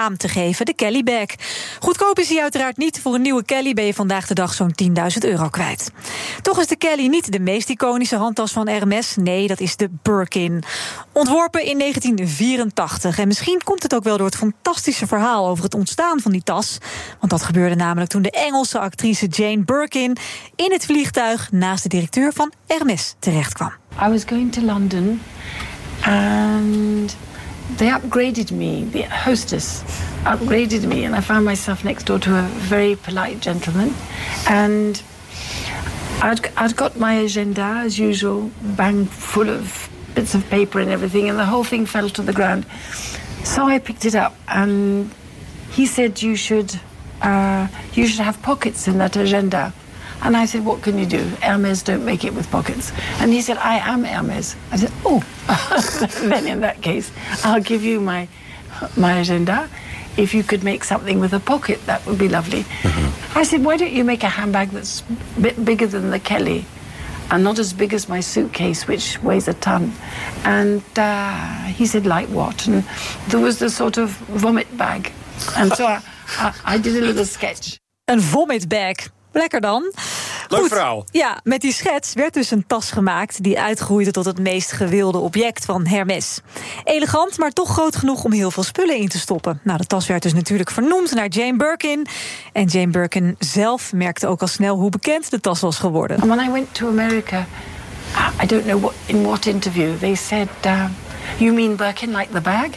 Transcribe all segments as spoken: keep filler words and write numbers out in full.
naam te geven, de Kelly Bag. Goedkoop is hij uiteraard niet. Voor een nieuwe Kelly ben je vandaag de dag zo'n tienduizend euro kwijt. Toch is de Kelly niet de meest iconische handtas van Hermès. Nee, dat is de Birkin. Ontworpen in negentien vierentachtig. En misschien komt het ook wel door het fantastische verhaal over het ontstaan van die tas. Want dat gebeurde namelijk toen de Engelse actrice Jane Birkin in het vliegtuig naast de directeur van Hermès terechtkwam. I was going to London and they upgraded me. The hostess upgraded me and I found myself next door to a very polite gentleman. And I'd, I'd got my agenda as usual, bang full of bits of paper and everything, and the whole thing fell to the ground. So I picked it up and he said you should uh, you should have pockets in that agenda. And I said, what can you do? Hermès don't make it with pockets. And he said, I am Hermès. I said, oh, then in that case, I'll give you my my agenda. If you could make something with a pocket, that would be lovely. Mm-hmm. I said, why don't you make a handbag that's a bit bigger than the Kelly and not as big as my suitcase, which weighs a ton? And uh, he said, like what? And there was the sort of vomit bag. And so I, I, I did a little sketch. Een vomit bag. Lekker dan. Leuk Goed, verhaal. Ja, met die schets werd dus een tas gemaakt die uitgroeide tot het meest gewilde object van Hermès. Elegant, maar toch groot genoeg om heel veel spullen in te stoppen. Nou, de tas werd dus natuurlijk vernoemd naar Jane Birkin. En Jane Birkin zelf merkte ook al snel hoe bekend de tas was geworden. And when I went to America, I don't know what, in what interview, they said, uh, you mean Birkin like the bag?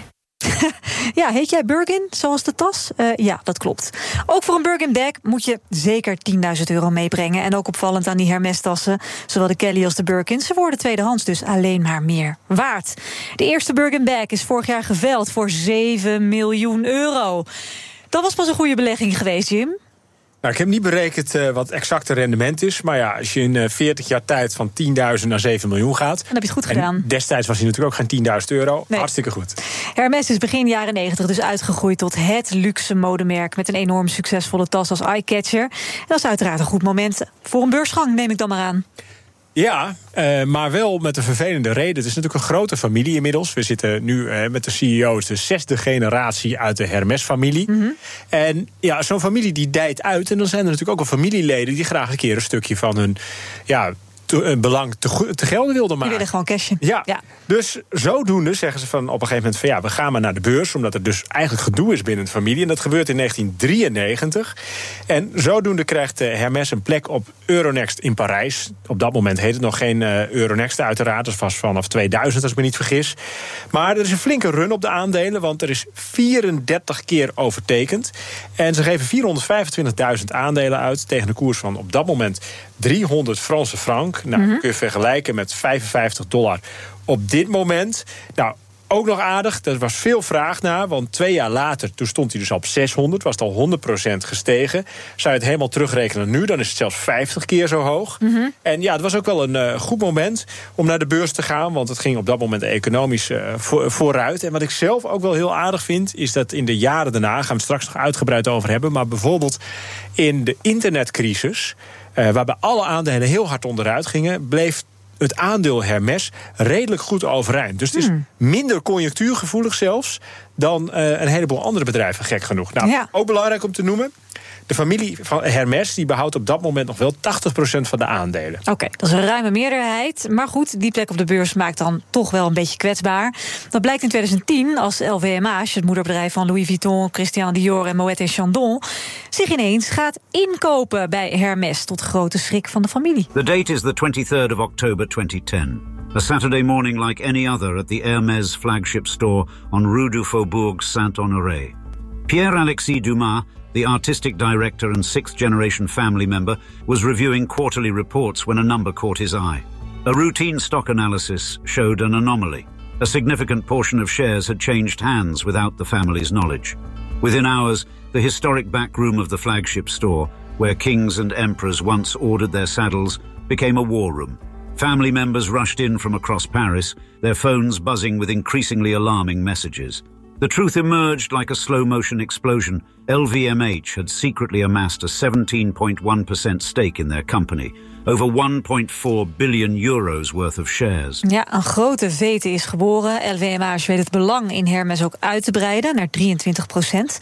Ja, heet jij Birkin, zoals de tas? Uh, ja, dat klopt. Ook voor een Birkin bag moet je zeker tienduizend euro meebrengen. En ook opvallend aan die Hermès-tassen, zowel de Kelly als de Birkin, ze worden tweedehands dus alleen maar meer waard. De eerste Birkin bag is vorig jaar geveild voor zeven miljoen euro. Dat was pas een goede belegging geweest, Jim. Nou, ik heb niet berekend uh, wat het exacte rendement is. Maar ja, als je in uh, veertig jaar tijd van tienduizend naar zeven miljoen gaat... Dan heb je het goed gedaan. En destijds was hij natuurlijk ook geen tienduizend euro. Nee. Hartstikke goed. Hermès is begin jaren negentig dus uitgegroeid tot het luxe modemerk... met een enorm succesvolle tas als eyecatcher. En dat is uiteraard een goed moment voor een beursgang, neem ik dan maar aan. Ja, uh, maar wel met een vervelende reden. Het is natuurlijk een grote familie inmiddels. We zitten nu uh, met de C E O's, de zesde generatie uit de Hermès-familie. Mm-hmm. En ja, zo'n familie die dijt uit. En dan zijn er natuurlijk ook al familieleden die graag een keer een stukje van hun... ja, een belang te, te gelden wilden maken. Die willen gewoon cashen. Ja, ja, dus zodoende zeggen ze van op een gegeven moment van ja, we gaan maar naar de beurs, omdat er dus eigenlijk gedoe is binnen de familie. En dat gebeurt in negentien drieënnegentig. En zodoende krijgt Hermès een plek op Euronext in Parijs. Op dat moment heet het nog geen uh, Euronext uiteraard. Dat was vanaf tweeduizend, als ik me niet vergis. Maar er is een flinke run op de aandelen, want er is vierendertig keer overtekend. En ze geven vierhonderdvijfentwintigduizend aandelen uit tegen een koers van op dat moment driehonderd Franse frank. Nou, mm-hmm. kun je vergelijken met vijfenvijftig dollar op dit moment. Nou, ook nog aardig, er was veel vraag naar, want twee jaar later, toen stond hij dus op zeshonderd, was het al honderd procent gestegen. Zou je het helemaal terugrekenen nu, dan is het zelfs vijftig keer zo hoog. Mm-hmm. En ja, het was ook wel een uh, goed moment om naar de beurs te gaan, want het ging op dat moment economisch uh, voor, vooruit. En wat ik zelf ook wel heel aardig vind, is dat in de jaren daarna, gaan we het straks nog uitgebreid over hebben, maar bijvoorbeeld in de internetcrisis, Uh, waarbij alle aandelen heel hard onderuit gingen, bleef het aandeel Hermès redelijk goed overeind. Dus het is hmm. minder conjunctuurgevoelig zelfs dan uh, een heleboel andere bedrijven, gek genoeg. Nou, ja. Ook belangrijk om te noemen, de familie van Hermès die behoudt op dat moment nog wel tachtig procent van de aandelen. Oké, okay, dat is een ruime meerderheid. Maar goed, die plek op de beurs maakt dan toch wel een beetje kwetsbaar. Dat blijkt in twintig tien als L V M H, het moederbedrijf van Louis Vuitton, Christian Dior en Moet en Chandon, zich ineens gaat inkopen bij Hermès, tot grote schrik van de familie. The date is the twenty-third of October twenty ten. A Saturday morning like any other at the Hermès flagship store on Rue du Faubourg Saint-Honoré. Pierre-Alexis Dumas, the artistic director and sixth-generation family member, was reviewing quarterly reports when a number caught his eye. A routine stock analysis showed an anomaly. A significant portion of shares had changed hands without the family's knowledge. Within hours, the historic back room of the flagship store, where kings and emperors once ordered their saddles, became a war room. Family members rushed in from across Paris, their phones buzzing with increasingly alarming messages. The truth emerged like a slow-motion explosion. L V M H had secretly amassed a seventeen point one percent stake in their company, over one point four billion euros worth of shares. Ja, een grote vete is geboren. L V M H weet het belang in Hermès ook uit te breiden naar drieëntwintig procent.